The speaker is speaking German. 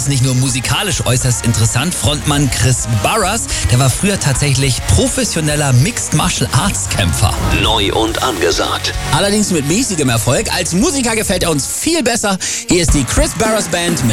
nicht nur musikalisch äußerst interessant. Frontmann Chris Barras, der war früher tatsächlich professioneller Mixed Martial Arts Kämpfer. Neu und angesagt. Allerdings mit mäßigem Erfolg. Als Musiker gefällt er uns viel besser. Hier ist die Chris Barras Band mit